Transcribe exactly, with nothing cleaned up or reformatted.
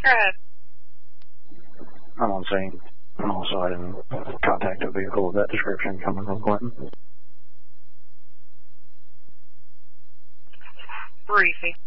Go ahead. I'm on scene. I'm also I didn't contact a vehicle of that description coming from Clinton. Briefing.